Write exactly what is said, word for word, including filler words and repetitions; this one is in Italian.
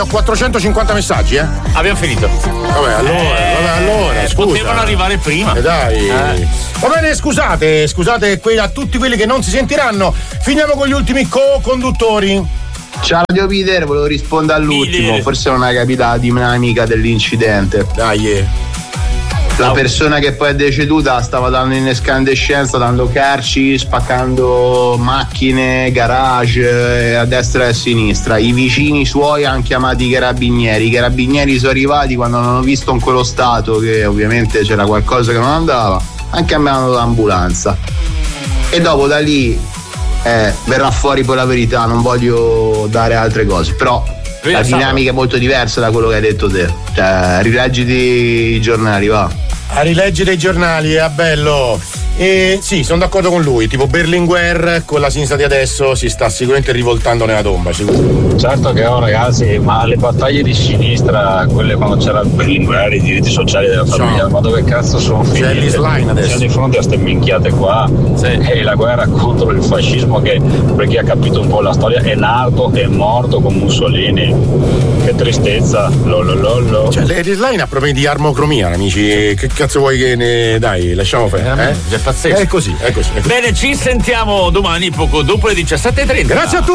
quattrocentocinquanta messaggi, eh? Abbiamo finito. Vabbè, allora, eh, vabbè, allora, scusa. Potevano arrivare prima. Eh dai. Eh. Va bene, scusate, scusate que- a tutti quelli che non si sentiranno. Finiamo con gli ultimi co-conduttori. Ciao Radio Peter, volevo rispondere all'ultimo, Peter. forse non hai capito la dinamica dell'incidente. Dai. Eh. La persona che poi è deceduta stava dando in escandescenza, dando carci, spaccando macchine, garage a destra e a sinistra. I vicini suoi hanno chiamato i carabinieri. I carabinieri sono arrivati quando hanno visto in quello stato che ovviamente c'era qualcosa che non andava, hanno chiamato l'ambulanza. E dopo da lì eh, verrà fuori poi la verità, non voglio dare altre cose, però la dinamica è molto diversa da quello che hai detto te. Cioè, rileggiti i giornali, va. A rileggere i giornali, è bello. E sì, sono d'accordo con lui. Tipo Berlinguer con la sinistra di adesso si sta sicuramente rivoltando nella tomba. Sicuramente. Certo che ho, ragazzi, ma le battaglie di sinistra, quelle quando c'era Berlinguer, i diritti sociali della famiglia, ma dove cazzo sono finiti? C'è l'Isline adesso. Siamo di fronte a queste minchiate qua. Sì. E la guerra contro il fascismo, che per chi ha capito un po' la storia è nato e morto con Mussolini. Che tristezza, lolololo. Cioè, l'Isline ha problemi di armocromia, amici. Che cazzo vuoi che ne. Dai, lasciamo fare. Eh? È pazzesco. È così, è così, è così. Bene, ci sentiamo domani poco dopo le diciassette e trenta. Grazie a tutti.